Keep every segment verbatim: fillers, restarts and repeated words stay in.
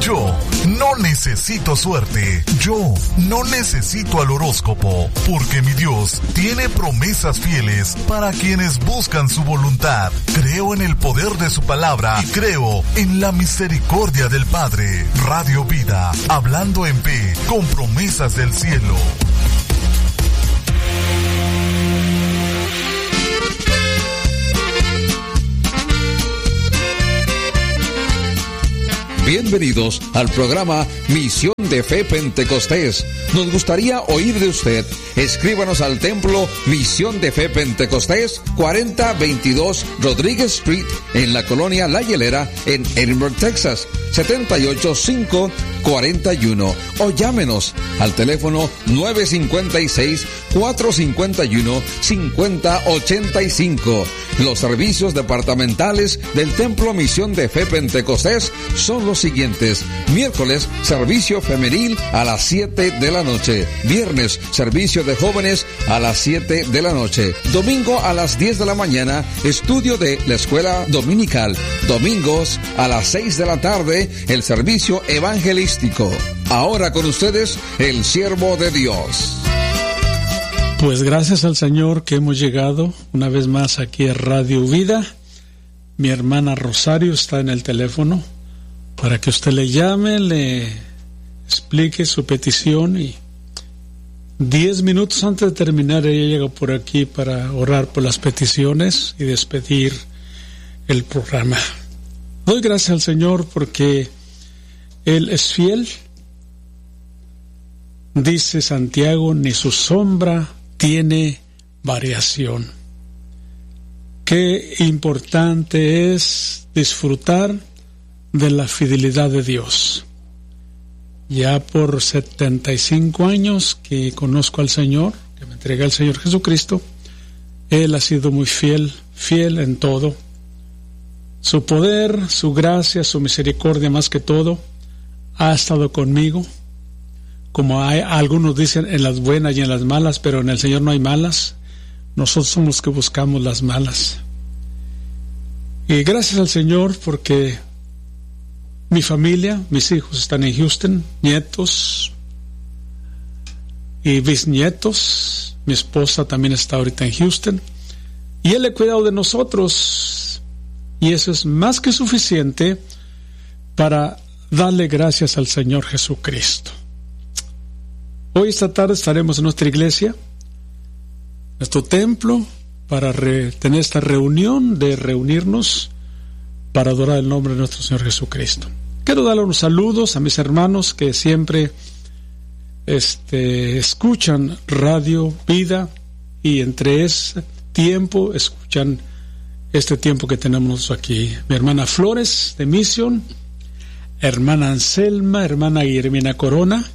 Yo no necesito suerte. Yo no necesito al horóscopo, porque mi Dios tiene promesas fieles para quienes buscan su voluntad. Creo en el poder de su palabra y creo en la misericordia del Padre. Radio Vida, hablando en fe, con promesas del cielo. Bienvenidos al programa Misión de Fe Pentecostés. Nos gustaría oír de usted. Escríbanos al templo Misión de Fe Pentecostés, cuarenta veintidós Rodríguez Street, en la colonia La Hielera, en Edinburgh, Texas, setenta y ocho cinco cuarenta y uno. O llámenos al teléfono nueve cinco seis, cuatro cinco uno, cinco cero ocho cinco. Los servicios departamentales del Templo Misión de Fe Pentecostés son los siguientes: miércoles, servicio femenil a las siete de la noche; viernes, servicio de jóvenes a las siete de la noche; domingo a las diez de la mañana, estudio de la escuela dominical; domingos a las seis de la tarde, el servicio evangelístico. Ahora con ustedes, el siervo de Dios. Pues gracias al Señor que hemos llegado una vez más aquí a Radio Vida. Mi hermana Rosario está en el teléfono para que usted le llame, le explique su petición, y diez minutos antes de terminar ella llega por aquí para orar por las peticiones y despedir el programa. Doy gracias al Señor porque Él es fiel. Dice Santiago, ni su sombra tiene variación. Qué importante es disfrutar de la fidelidad de Dios. Ya por setenta y cinco años que conozco al Señor, que me entregué al Señor Jesucristo, Él ha sido muy fiel, fiel en todo. Su poder, su gracia, su misericordia, más que todo, ha estado conmigo. Como hay, algunos dicen, en las buenas y en las malas, pero en el Señor no hay malas. Nosotros somos los que buscamos las malas. Y gracias al Señor porque mi familia, mis hijos están en Houston, nietos y bisnietos. Mi esposa también está ahorita en Houston. Y Él ha cuidado de nosotros. Y eso es más que suficiente para darle gracias al Señor Jesucristo. Hoy esta tarde estaremos en nuestra iglesia, nuestro templo, para re, tener esta reunión de reunirnos para adorar el nombre de nuestro Señor Jesucristo. Quiero darle unos saludos a mis hermanos que siempre este, escuchan Radio Vida, y entre ese tiempo escuchan este tiempo que tenemos aquí. Mi hermana Flores de Misión, hermana Anselma, hermana Guillermina Corona,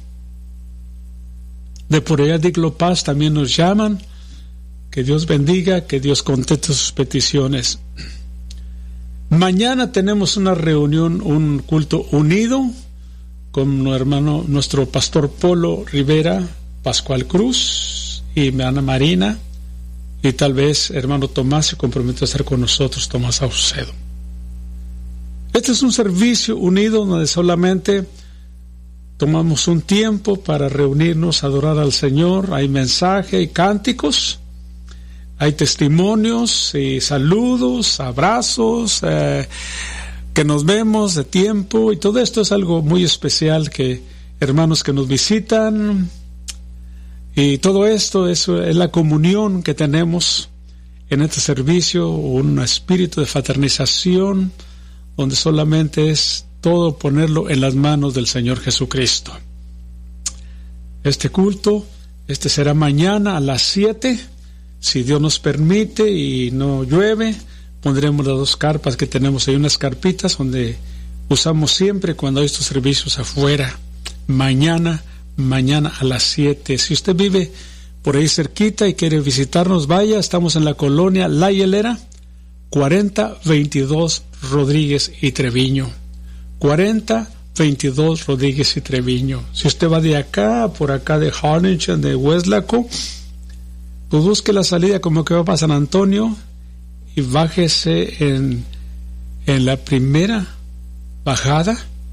de por allá de Iglopaz también nos llaman. Que Dios bendiga, que Dios conteste sus peticiones. Mañana tenemos una reunión, un culto unido con nuestro hermano, nuestro pastor Polo Rivera, Pascual Cruz y mi Ana Marina, y tal vez hermano Tomás se compromete a estar con nosotros, Tomás Saucedo. Este es un servicio unido donde solamente tomamos un tiempo para reunirnos, adorar al Señor. Hay mensaje, hay cánticos, hay testimonios y saludos, abrazos, eh, que nos vemos de tiempo, y todo esto es algo muy especial, que hermanos que nos visitan, y todo esto es, es la comunión que tenemos en este servicio, un espíritu de fraternización donde solamente es todo ponerlo en las manos del Señor Jesucristo. Este culto, este será mañana a las siete, si Dios nos permite y no llueve. Pondremos las dos carpas que tenemos ahí, unas carpitas donde usamos siempre cuando hay estos servicios afuera. Mañana, mañana a las siete. Si usted vive por ahí cerquita y quiere visitarnos, vaya. Estamos en la colonia La Hielera, cuarenta veintidós Rodríguez y Treviño. cuarenta veintidós Rodríguez y Treviño. Si usted va de acá, por acá de Harlingen, de Westlaco, pues busque la salida como que va para San Antonio y bájese en, en la primera bajada,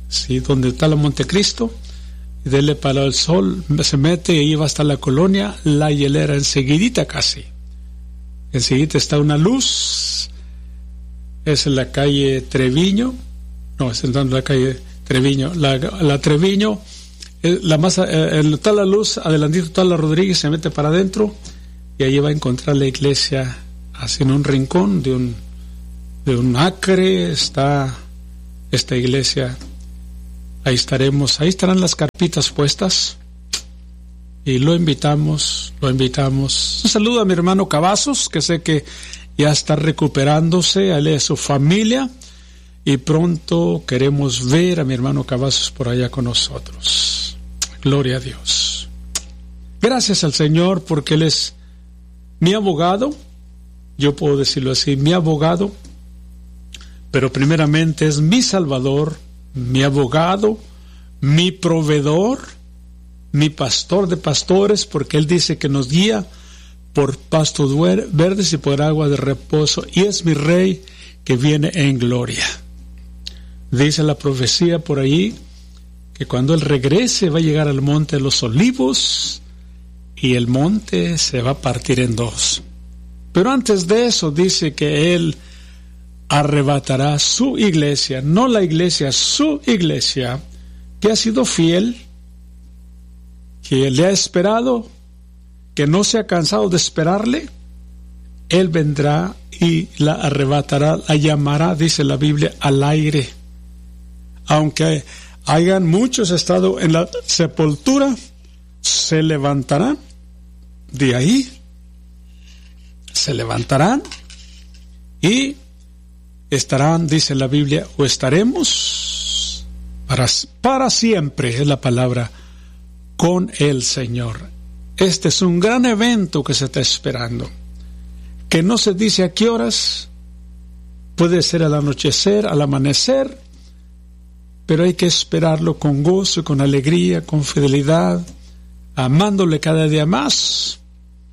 ¿sí? Donde está la Montecristo, y dele para el sol, se mete y ahí va hasta la colonia La Hielera, enseguidita casi. Enseguida está una luz, es en la calle Treviño, no, es en la calle Treviño, la, la Treviño, la más, eh, está la luz, adelantito está la Rodríguez, se mete para adentro, y ahí va a encontrar la iglesia, así en un rincón de un, de un acre, está esta iglesia. Ahí estaremos, ahí estarán las carpitas puestas y lo invitamos, lo invitamos. Un saludo a mi hermano Cavazos, que sé que ya está recuperándose, a él y a su familia, y pronto queremos ver a mi hermano Cavazos por allá con nosotros. Gloria a Dios. Gracias al Señor porque Él es mi abogado, yo puedo decirlo así, mi abogado, pero primeramente es mi Salvador, mi abogado, mi proveedor, mi pastor de pastores, porque Él dice que nos guía por pastos verdes y por agua de reposo, y es mi Rey que viene en gloria. Dice la profecía por ahí que cuando Él regrese va a llegar al monte de los olivos y el monte se va a partir en dos. Pero antes de eso dice que Él arrebatará su iglesia, no la iglesia, su iglesia, que ha sido fiel, que le ha esperado, que no se ha cansado de esperarle. Él vendrá y la arrebatará, la llamará, dice la Biblia, al aire. Aunque hayan muchos estado en la sepultura, se levantarán de ahí, se levantarán y estarán, dice la Biblia, o estaremos para, para siempre, es la palabra, con el Señor. Este es un gran evento que se está esperando, que no se dice a qué horas, puede ser al anochecer, al amanecer, pero hay que esperarlo con gozo, con alegría, con fidelidad, amándole cada día más,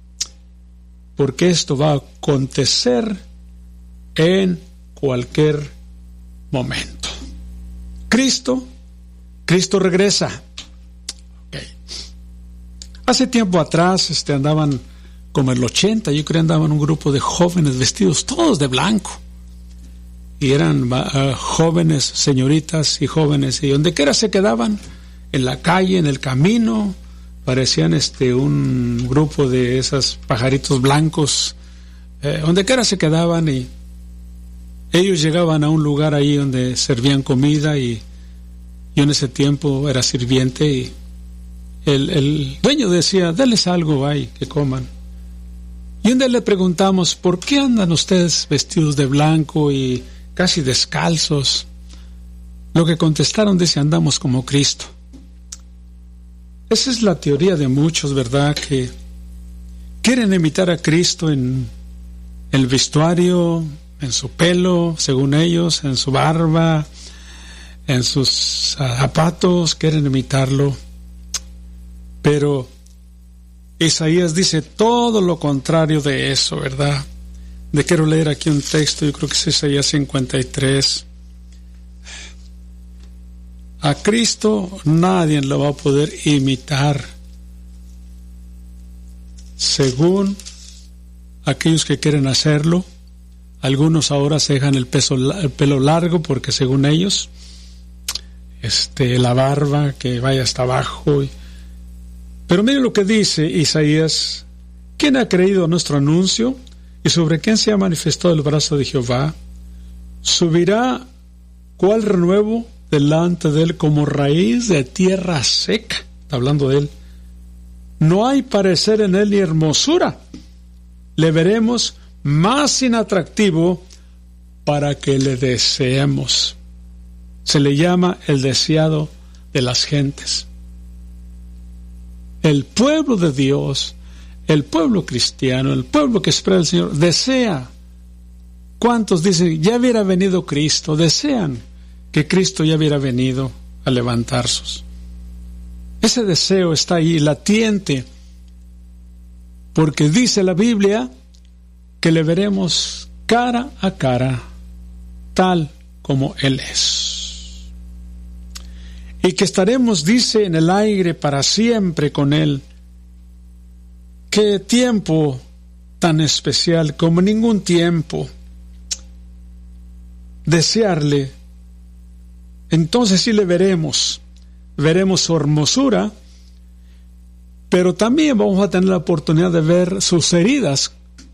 porque esto va a acontecer en cualquier momento. Cristo, Cristo regresa. Okay. Hace tiempo atrás este, andaban como en el ochenta, yo creo andaban un grupo de jóvenes vestidos todos de blanco. Y eran uh, jóvenes, señoritas y jóvenes, y donde quiera se quedaban, en la calle, en el camino, parecían este un grupo de esos pajaritos blancos, eh, donde quiera se quedaban, y ellos llegaban a un lugar ahí donde servían comida, y yo en ese tiempo era sirviente, y el, el dueño decía, denles algo ahí que coman. Y un día le preguntamos, ¿por qué andan ustedes vestidos de blanco y casi descalzos? Lo que contestaron, dice, andamos como Cristo. Esa es la teoría de muchos, ¿verdad? Que quieren imitar a Cristo en el vestuario, en su pelo, según ellos, en su barba, en sus zapatos, quieren imitarlo. Pero Isaías dice todo lo contrario de eso, ¿verdad? Le quiero leer aquí un texto, yo creo que es Isaías cincuenta y tres. A Cristo nadie lo va a poder imitar, según aquellos que quieren hacerlo. Algunos ahora se dejan el, peso, el pelo largo porque según ellos, este, la barba que vaya hasta abajo. Y, pero mire lo que dice Isaías: ¿quién ha creído a nuestro anuncio? ¿Y sobre quién se ha manifestado el brazo de Jehová? Subirá cual renuevo delante de él como raíz de tierra seca. Está hablando de él. No hay parecer en él ni hermosura. Le veremos más inatractivo para que le deseemos. Se le llama el deseado de las gentes. El pueblo de Dios, el pueblo cristiano, el pueblo que espera al Señor, desea. ¿Cuántos dicen, ya hubiera venido Cristo? Desean que Cristo ya hubiera venido a levantarse. Ese deseo está ahí, latiente, porque dice la Biblia que le veremos cara a cara, tal como Él es. y que estaremos, dice, en el aire para siempre con Él. Qué tiempo tan especial, como ningún tiempo. Desearle, entonces sí le veremos, veremos su hermosura, pero también vamos a tener la oportunidad de ver sus heridas,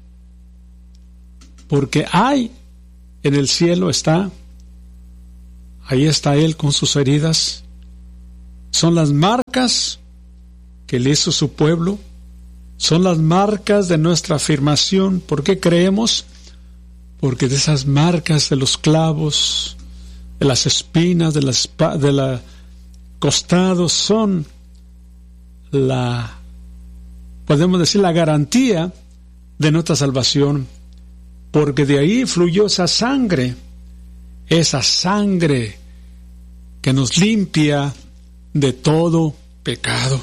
porque hay en el cielo, está, ahí está Él con sus heridas, son las marcas que le hizo su pueblo, son las marcas de nuestra afirmación. ¿Por qué creemos? Porque de esas marcas de los clavos, de las espinas, de las de la costados, son la, podemos decir, la garantía de nuestra salvación, porque de ahí fluyó esa sangre, esa sangre que nos limpia de todo pecado.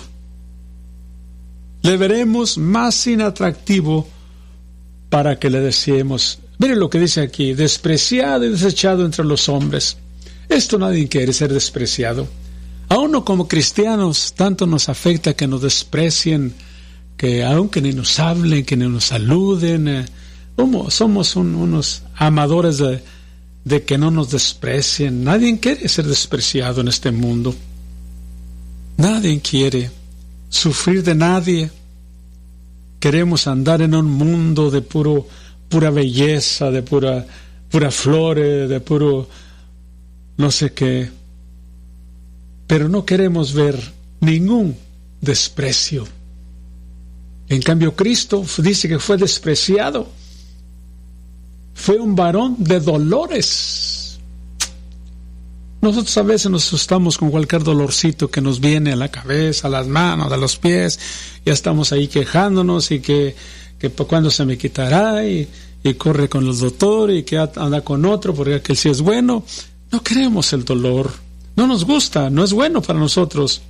Le veremos más inatractivo para que le deseemos. Miren lo que dice aquí: despreciado y desechado entre los hombres. Esto nadie quiere, ser despreciado. A uno como cristianos tanto nos afecta que nos desprecien, que aunque ni nos hablen, que ni nos saluden, eh, somos un, unos amadores de, de que no nos desprecien. Nadie quiere ser despreciado en este mundo. Nadie quiere sufrir de nadie. Queremos andar en un mundo de puro pura belleza, de pura pura flores, de puro no sé qué, pero no queremos ver ningún desprecio. En cambio, Cristo dice que fue despreciado, fue un varón de dolores. Nosotros a veces nos asustamos con cualquier dolorcito que nos viene a la cabeza, a las manos, a los pies. Ya estamos ahí quejándonos y que, que cuándo se me quitará, y, y corre con el doctor y que anda con otro porque aquel sí es bueno. No queremos el dolor, no nos gusta, no es bueno para nosotros.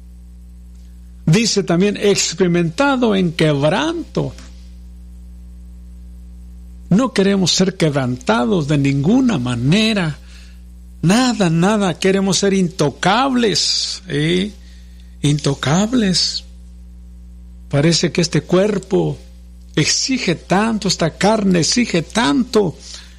Dice también experimentado en quebranto. No queremos ser quebrantados de ninguna manera. Nada, nada, queremos ser intocables, ¿eh? Intocables. Parece que este cuerpo exige tanto, esta carne exige tanto,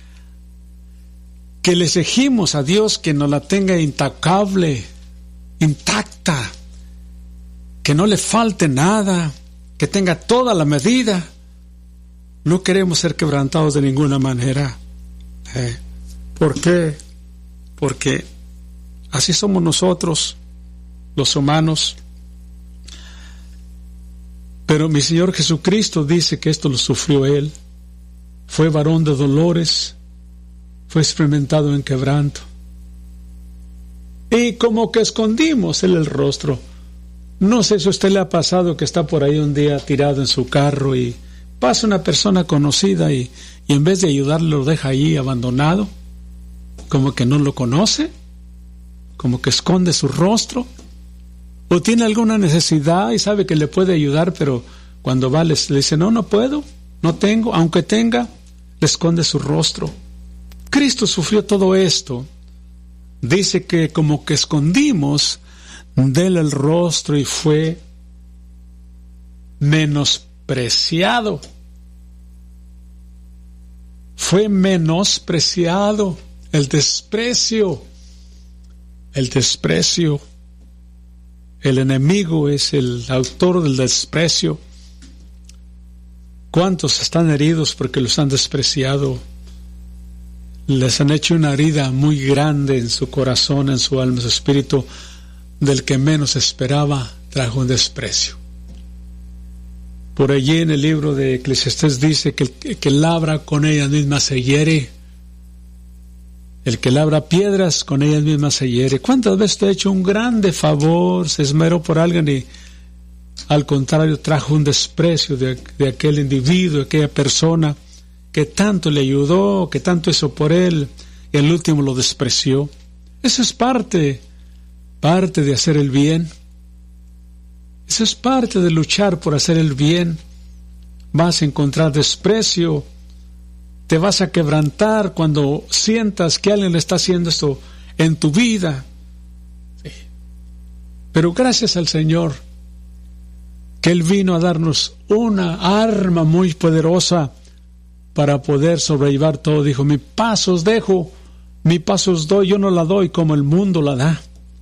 que le exigimos a Dios que nos la tenga intocable, intacta, que no le falte nada, que tenga toda la medida. No queremos ser quebrantados de ninguna manera. ¿Eh? ¿Por qué? Porque así somos nosotros, los humanos. Pero mi Señor Jesucristo dice que esto lo sufrió Él. Fue varón de dolores, fue experimentado en quebranto. Y como que escondimos Él el rostro. No sé si a usted le ha pasado que está por ahí un día tirado en su carro y pasa una persona conocida y, y en vez de ayudarle lo deja allí abandonado. Como que no lo conoce, como que esconde su rostro, o tiene alguna necesidad y sabe que le puede ayudar, pero cuando va le, le dice, no, no puedo, no tengo, aunque tenga, le esconde su rostro. Cristo sufrió todo esto. Dice que como que escondimos de él el rostro y fue menospreciado. Fue menospreciado. El desprecio, el desprecio, el enemigo es el autor del desprecio. ¿Cuántos están heridos porque los han despreciado? Les han hecho una herida muy grande en su corazón, en su alma, en su espíritu, del que menos esperaba, trajo un desprecio. Por allí en el libro de Eclesiastés dice que el que labra con ellas mismas se hiere. El que labra piedras, con ellas mismas se hiere. ¿Cuántas veces te ha hecho un grande favor, se esmeró por alguien y al contrario trajo un desprecio de, de aquel individuo, de aquella persona que tanto le ayudó, que tanto hizo por él, y al último lo despreció? Eso es parte, parte de hacer el bien. Eso es parte de luchar por hacer el bien. Vas a encontrar desprecio. Te vas a quebrantar cuando sientas que alguien le está haciendo esto en tu vida. Sí. Pero gracias al Señor, que Él vino a darnos una arma muy poderosa para poder sobrellevar todo. Dijo, mi paz os dejo, mi paz os doy, yo no la doy como el mundo la da.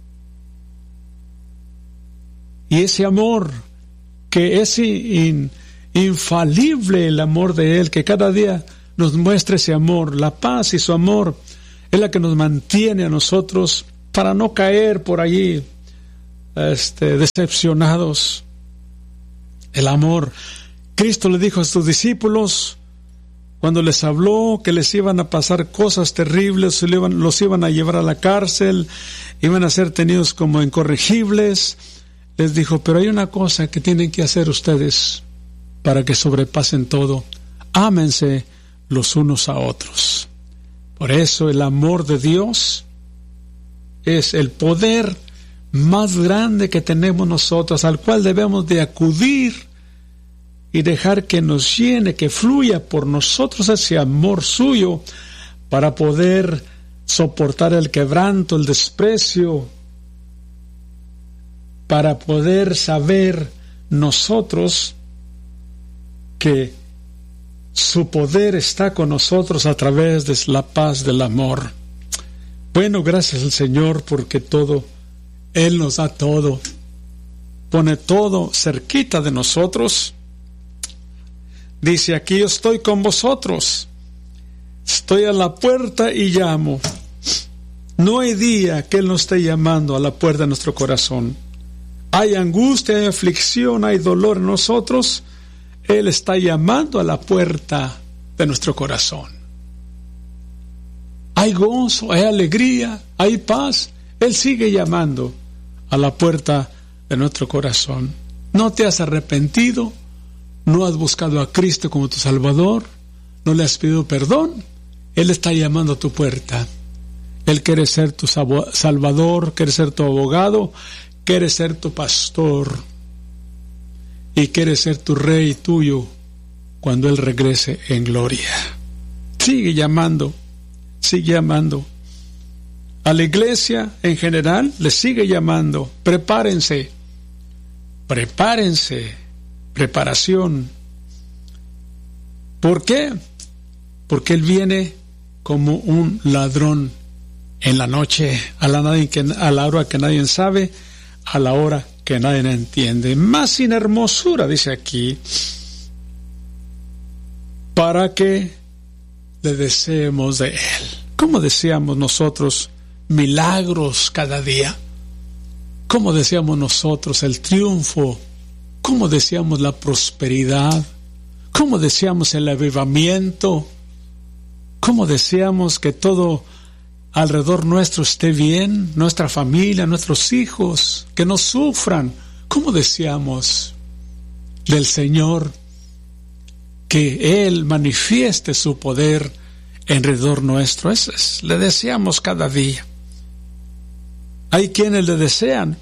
Y ese amor, que es in, infalible el amor de Él, que cada día nos muestra ese amor, la paz y su amor, es la que nos mantiene a nosotros para no caer por allí este, decepcionados. El amor. Cristo le dijo a sus discípulos, cuando les habló que les iban a pasar cosas terribles, los iban a llevar a la cárcel, iban a ser tenidos como incorregibles, les dijo, pero hay una cosa que tienen que hacer ustedes para que sobrepasen todo: ámense los unos a otros. Por eso el amor de Dios es el poder más grande que tenemos nosotros, al cual debemos de acudir y dejar que nos llene, que fluya por nosotros ese amor suyo, para poder soportar el quebranto, el desprecio, para poder saber nosotros que su poder está con nosotros a través de la paz del amor. Bueno, gracias al Señor, porque todo, Él nos da todo, pone todo cerquita de nosotros. Dice aquí, yo estoy con vosotros, estoy a la puerta y llamo. No hay día que Él no esté llamando a la puerta de nuestro corazón. Hay angustia, hay aflicción, hay dolor en nosotros, Él está llamando a la puerta de nuestro corazón. Hay gozo, hay alegría, hay paz, Él sigue llamando a la puerta de nuestro corazón. ¿No te has arrepentido? ¿No has buscado a Cristo como tu Salvador? ¿No le has pedido perdón? Él está llamando a tu puerta. Él quiere ser tu Salvador, quiere ser tu abogado, quiere ser tu pastor y quiere ser tu Rey tuyo cuando Él regrese en gloria. Sigue llamando, sigue llamando. A la iglesia en general le sigue llamando. Prepárense, prepárense, preparación. ¿Por qué? Porque Él viene como un ladrón en la noche, a la, nadie que, a la hora que nadie sabe, a la hora que nadie entiende. Más sin hermosura, dice aquí, para que le deseemos de Él. ¿Cómo deseamos nosotros milagros cada día? ¿Cómo deseamos nosotros el triunfo? ¿Cómo deseamos la prosperidad? ¿Cómo deseamos el avivamiento? ¿Cómo deseamos que todo alrededor nuestro esté bien? Nuestra familia, nuestros hijos, que no sufran. ¿Cómo deseamos del Señor que Él manifieste su poder alrededor nuestro? Eso es, le deseamos cada día. Hay quienes le desean,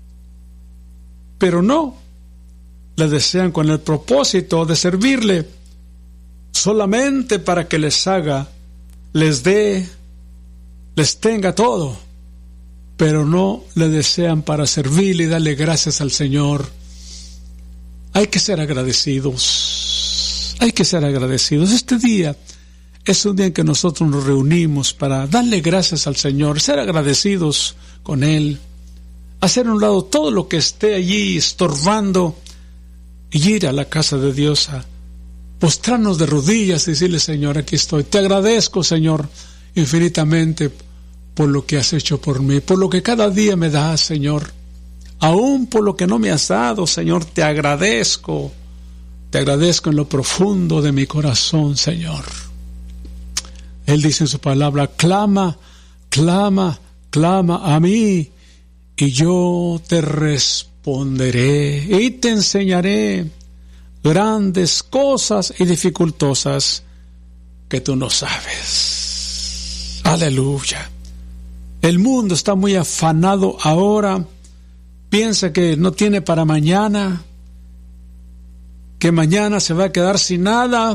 pero no le desean con el propósito de servirle, solamente para que les haga, les dé, les tenga todo, pero no le desean para servirle y darle gracias al Señor. Hay que ser agradecidos, hay que ser agradecidos. Este día es un día en que nosotros nos reunimos para darle gracias al Señor, ser agradecidos con Él, hacer a un lado todo lo que esté allí estorbando y ir a la casa de Dios a postrarnos de rodillas y decirle: Señor, aquí estoy. Te agradezco, Señor, infinitamente por lo que has hecho por mí, por lo que cada día me das, Señor. Aún por lo que no me has dado, Señor, te agradezco. Te agradezco en lo profundo de mi corazón, Señor. Él dice en su palabra: clama, clama, clama a mí, y yo te responderé y te enseñaré grandes cosas y dificultosas que tú no sabes. Aleluya. El mundo está muy afanado ahora, piensa que no tiene para mañana, que mañana se va a quedar sin nada,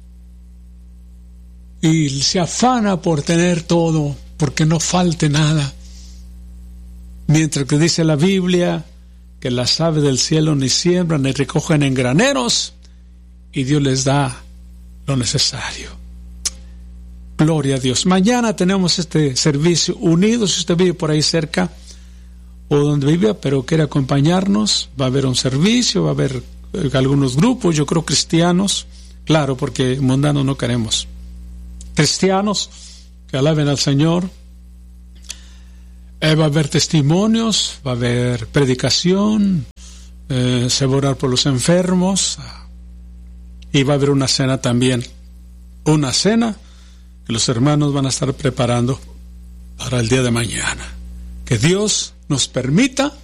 y se afana por tener todo, porque no falte nada. Mientras que dice la Biblia que las aves del cielo ni siembran ni recogen en graneros, y Dios les da lo necesario. Gloria a Dios. Mañana tenemos este servicio unido. Si usted vive por ahí cerca o donde vive, pero quiere acompañarnos, va a haber un servicio, va a haber eh, algunos grupos, yo creo cristianos, claro, porque mundanos no queremos. Cristianos que alaben al Señor. Eh, va a haber testimonios, va a haber predicación, eh, se va a orar por los enfermos, y va a haber una cena también. Una cena que los hermanos van a estar preparando para el día de mañana. Que Dios nos permita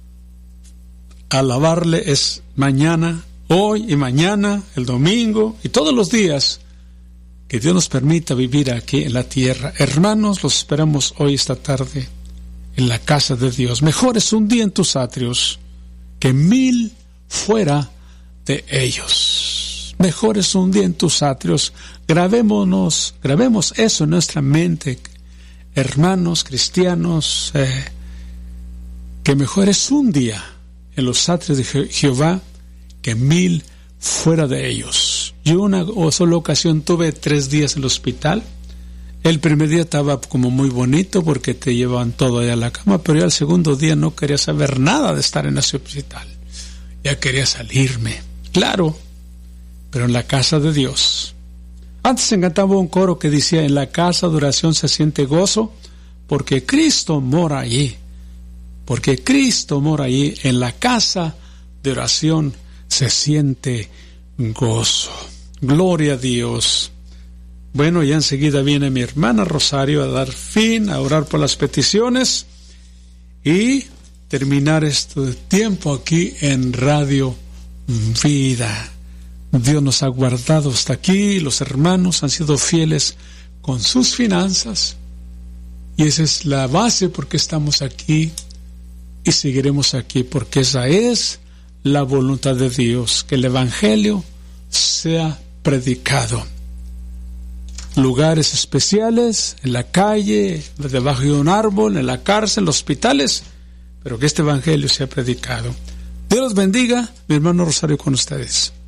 alabarle es mañana, hoy y mañana, el domingo y todos los días. Que Dios nos permita vivir aquí en la tierra. Hermanos, los esperamos hoy, esta tarde, en la casa de Dios. Mejor es un día en tus atrios que mil fuera de ellos. Mejor es un día en tus atrios. Grabémonos, grabemos eso en nuestra mente, hermanos cristianos, eh, que mejor es un día en los atrios de Je- Jehová que mil fuera de ellos. Yo una sola ocasión tuve tres días en el hospital. El primer día estaba como muy bonito porque te llevaban todo allá a la cama, pero ya el segundo día no quería saber nada de estar en ese hospital. Ya quería salirme, claro, pero en la casa de Dios. Antes se cantaba un coro que decía: en la casa de oración se siente gozo, porque Cristo mora allí. Porque Cristo mora allí, en la casa de oración se siente gozo. Gloria a Dios. Bueno, ya enseguida viene mi hermana Rosario a dar fin, a orar por las peticiones y terminar este tiempo aquí en Radio Vida. Dios nos ha guardado hasta aquí, los hermanos han sido fieles con sus finanzas y esa es la base porque estamos aquí y seguiremos aquí, porque esa es la voluntad de Dios, que el Evangelio sea predicado. Lugares especiales, en la calle, debajo de un árbol, en la cárcel, en los hospitales, pero que este Evangelio sea predicado. Dios los bendiga, mi hermano Rosario con ustedes.